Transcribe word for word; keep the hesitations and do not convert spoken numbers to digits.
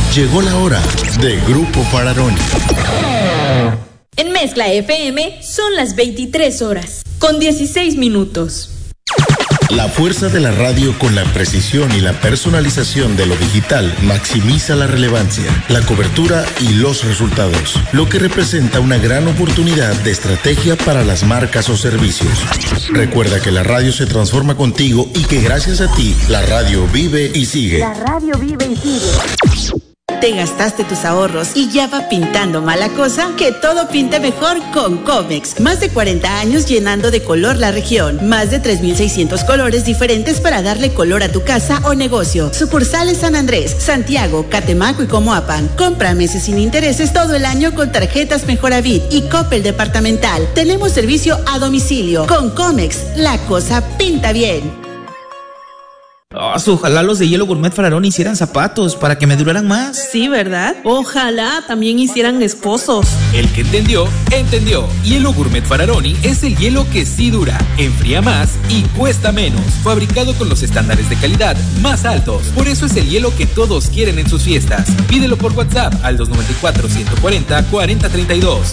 Llegó la hora de Grupo Fararoni. En Mezcla F M son las veintitrés horas, con dieciséis minutos. La fuerza de la radio con la precisión y la personalización de lo digital maximiza la relevancia, la cobertura y los resultados, lo que representa una gran oportunidad de estrategia para las marcas o servicios. Recuerda que la radio se transforma contigo y que gracias a ti, la radio vive y sigue. La radio vive y sigue. ¿Te gastaste tus ahorros y ya va pintando mala cosa? Que todo pinte mejor con Comex. Más de cuarenta años llenando de color la región. Más de tres mil seiscientos colores diferentes para darle color a tu casa o negocio. Sucursales San Andrés, Santiago, Catemaco y Comoapan. Compra meses sin intereses todo el año con tarjetas Mejoravit y Coppel Departamental. Tenemos servicio a domicilio. Con Comex, la cosa pinta bien. Oh, ojalá los de Hielo Gourmet Fararoni hicieran zapatos para que me duraran más. Sí, ¿verdad? Ojalá también hicieran esposos. El que entendió, entendió. Hielo Gourmet Fararoni es el hielo que sí dura, enfría más y cuesta menos. Fabricado con los estándares de calidad más altos. Por eso es el hielo que todos quieren en sus fiestas. Pídelo por WhatsApp al dos nueve cuatro, uno cuatro cero, cuarenta treinta y dos.